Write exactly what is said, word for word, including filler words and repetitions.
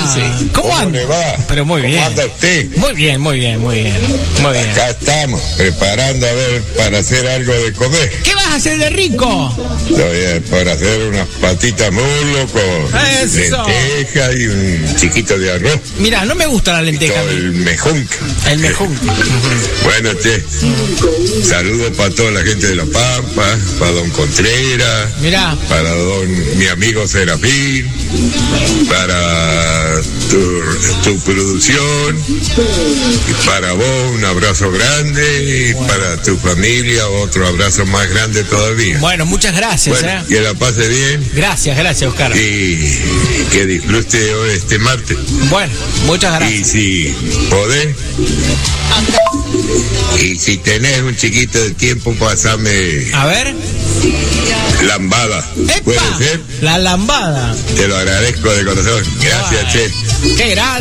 sí. ¿Cómo, ¿Cómo anda? le va? Pero muy ¿Cómo bien. anda usted? Muy bien, muy bien, muy bien. Muy bien. Acá estamos, preparando a ver para hacer algo de comer. ¿Qué vas a hacer de rico? Voy a, para hacer unas patitas muslo con Eso. lenteja y un chiquito de arroz. Mirá, no me gusta la lenteja. Todo el mejunca. El mejún. Bueno, che, saludos para toda la gente de La Pampa, para don Contreras, Mirá. para don mi amigo Serafín, para tu, tu producción, y para vos un abrazo grande, y para tu familia otro abrazo más grande todavía. Bueno, muchas gracias, Bueno, ¿eh? que la pase bien Gracias, gracias, Oscar. y que disfrute hoy este martes. Bueno, muchas Y gracias. si podés, y si tenés un chiquito de tiempo, pasame A ver. lambada. ¿Puede ¡Epa! ser? La lambada. Te lo agradezco de corazón. Gracias, Ay, Che. Qué grande.